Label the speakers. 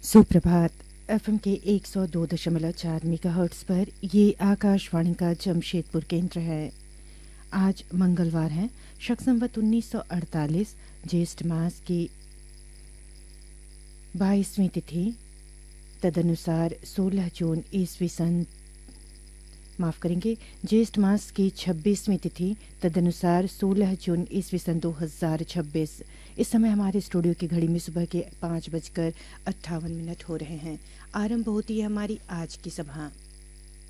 Speaker 1: सुप्रभात। एफएम के 102.4 मेगाहर्ट्ज़ पर ये आकाशवाणी का जमशेदपुर केंद्र है। आज मंगलवार है, शक संवत 1948, ज्येष्ठ मास की 22वीं तिथि, तदनुसार 16 जून ईस्वी सन माफ़ करेंगे, ज्येष्ठ मास की 26वीं तिथि, तदनुसार 16 जून ईस्वी सन 2026। इस समय हमारे स्टूडियो की घड़ी में सुबह के 5:58 हो रहे हैं। आरंभ होती है हमारी आज की सभा।